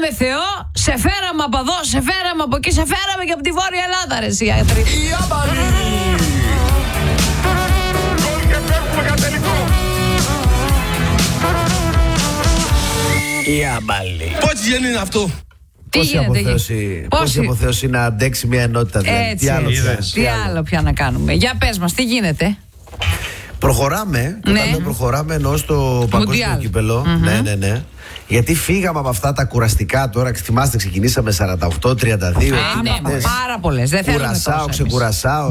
κάναμε Θεό, σε φέραμε από εδώ, σε φέραμε από εκεί, σε φέραμε και από τη Βόρεια Ελλάδα, ρε εσύ γιατροί. Η Άμπαλη! Γκολ και φεύγουμε για τελικό. Η Άμπαλη. Πόση γέννη είναι αυτό? Πόση αποθέωση να αντέξει μια ενότητα, δηλαδή. Τι άλλο πια να κάνουμε? Για πες μας, τι γίνεται? Προχωράμε. Ναι. Όταν προχωράμε εννοώ στο παγκόσμιο κύπελο. Ναι. Γιατί φύγαμε από αυτά τα κουραστικά τώρα. Θυμάστε, ξεκινήσαμε 48-32. Πάρα πολλές. Δεν θέλουμε κουρασάω, ξεκουρασάω.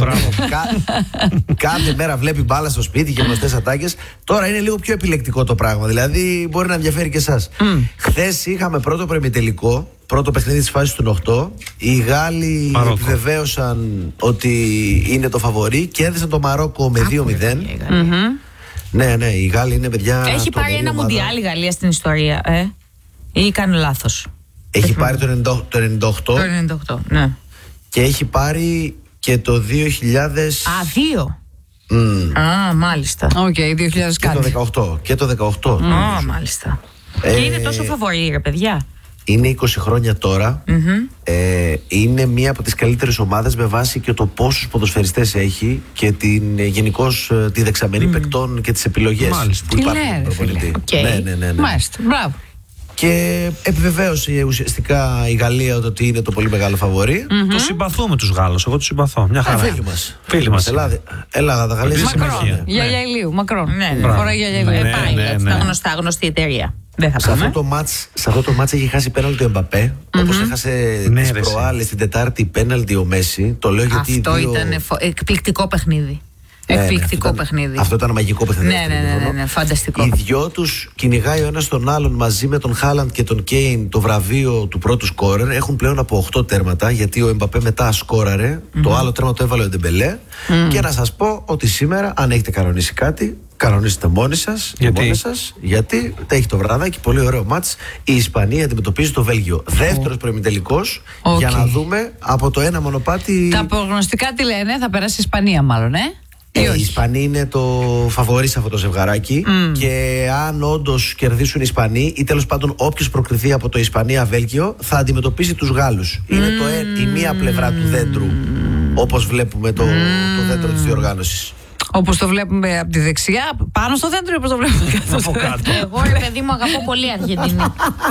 Κάθε μέρα βλέπει μπάλα στο σπίτι και γνωστές ατάκες. Τώρα είναι λίγο πιο επιλεκτικό το πράγμα. Δηλαδή μπορεί να ενδιαφέρει και εσάς. Χθες είχαμε πρώτο προημιτελικό. Πρώτο παιχνίδι της φάσης των 8. Οι Γάλλοι επιβεβαίωσαν ότι είναι το φαβορί και έδεσαν το Μαρόκο με 2-0. Ναι, οι Γάλλοι είναι παιδιά. Έχει πάρει ένα μουντιάλ η Γαλλία στην ιστορία, ή κάνω λάθος? Έχει πάρει το 98. Το 98, ναι. Και έχει πάρει και το 2000. Δύο. Μάλιστα. Οκ, 2000 κάτι. Και το 18. Μάλιστα. Και είναι τόσο φαβορί, ρε παιδιά. Είναι 20 χρόνια τώρα. Είναι μία από τις καλύτερες ομάδες με βάση και το πόσους ποδοσφαιριστές έχει και γενικώς τη δεξαμενή παικτών και τις επιλογές που υπάρχουν στον προπονητή. Ναι. Μάλιστα, μπράβο. Και επιβεβαίωσε ουσιαστικά η Γαλλία ότι είναι το πολύ μεγάλο φαβορί. Το συμπαθούμε τους Γάλλους. Εγώ τους συμπαθώ. Μια χαρά. Φίλοι μας. Ελλάδα, Γαλλία. Μακρόν. Γιαγιά Ηλίου. Μακρόν. Φορά Γιαγιά Ηλίου. Στα γνωστή εταιρεία. Σε αυτό το μάτς έχει χάσει πέναλτι ο Εμπαπέ. Όπως έχασε τις προάλλες την Τετάρτη πέναλτι ο Μέση. Το λέω γιατί. Αυτό ήταν εκπληκτικό παιχνίδι. Εκπληκτικό παιχνίδι. Αυτό ήταν μαγικό παιχνίδι. Ναι, φανταστικό. Οι δυο τους κυνηγάει ο ένας τον άλλον μαζί με τον Χάλαντ και τον Κέιν το βραβείο του πρώτου σκόρερ. Έχουν πλέον από 8 τέρματα γιατί ο Εμπαπέ μετά σκόραρε. Το άλλο τέρμα το έβαλε ο Ντεμπελέ. Και να σας πω ότι σήμερα, αν έχετε κανονίσει κάτι, κανονίστε μόνοι σας. Γιατί έχει το βραδάκι, πολύ ωραίο μάτς. Η Ισπανία αντιμετωπίζει το Βέλγιο. Δεύτερος προημιτελικός. Για να δούμε από το ένα μονοπάτι. Τα προγνωστικά τι λένε, θα περάσει η Ισπανία μάλλον, η Ισπανία είναι το φαβορί σε αυτό το ζευγαράκι. Και αν όντως κερδίσουν οι Ισπανοί, ή τέλος πάντων όποιος προκριθεί από το Ισπανία-Βέλγιο, θα αντιμετωπίσει τους Γάλλους. Είναι η μία πλευρά του δέντρου, όπως βλέπουμε το δέντρο της διοργάνωσης. Όπως το βλέπουμε από τη δεξιά, πάνω στο δέντρο, ή όπως το βλέπουμε από κάτω. Εγώ, ρε παιδί μου, αγαπώ πολύ Αργεντινή.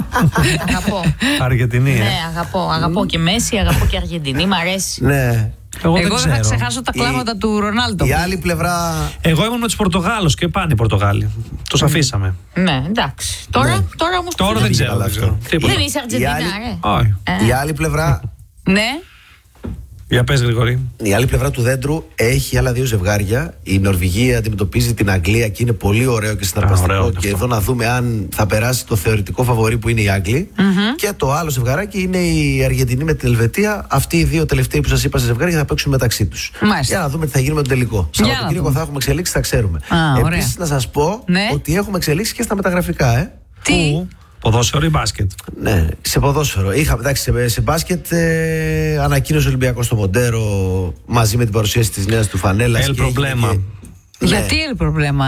Αγαπώ. Αργεντινή, Ναι, αγαπώ και Μέση, αγαπώ και Αργεντινή. Μ' αρέσει. Ναι. Εγώ δεν θα ξεχάσω τα κλάματα του Ρονάλντο. Η άλλη πλευρά. Εγώ ήμουν με τους Πορτογάλους και πάνε οι Πορτογάλοι. Τους αφήσαμε. Ναι, εντάξει. Τώρα όμως. Τώρα δεν ξέρω. Δεν είσαι Αργεντινά, ρε. Η άλλη πλευρά. Ναι. Για πες, Γρηγόρη. Η άλλη πλευρά του δέντρου έχει άλλα δύο ζευγάρια. Η Νορβηγία αντιμετωπίζει την Αγγλία και είναι πολύ ωραίο και συναρπαστικό. Και εδώ να δούμε αν θα περάσει το θεωρητικό φαβορί που είναι οι Άγγλοι. Και το άλλο ζευγαράκι είναι η Αργεντινή με την Ελβετία. Αυτοί οι δύο τελευταίοι που σας είπα σε ζευγάρια θα παίξουν μεταξύ τους. Για να δούμε τι θα γίνει με τον τελικό. Σαββατοκύριακο θα έχουμε εξελίξει, θα ξέρουμε. Επίσης να σας πω ότι έχουμε εξελίξει και στα μεταγραφικά. Τι? Ποδόσφαιρο ή μπάσκετ? Ναι, σε ποδόσφαιρο. Σε μπάσκετ ανακοίνωσε ο Ολυμπιακός στο Μοντέρο μαζί με την παρουσίαση της νέας του φανέλας. El Problema. Γιατί El Problema?